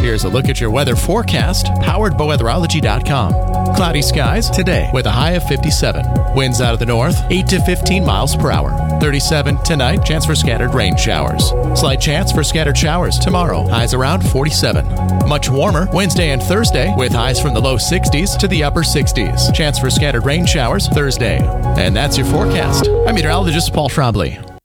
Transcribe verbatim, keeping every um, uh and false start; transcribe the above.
Here's a look at your weather forecast, powered by weatherology dot com. Cloudy skies today with a high of fifty-seven. Winds out of the north, eight to fifteen miles per hour. thirty-seven tonight, chance for scattered rain showers. Slight chance for scattered showers tomorrow, highs around forty-seven. Much warmer Wednesday and Thursday with highs from the low sixties to the upper sixties. Chance for scattered rain showers Thursday. And that's your forecast. I'm meteorologist Paul Trombley.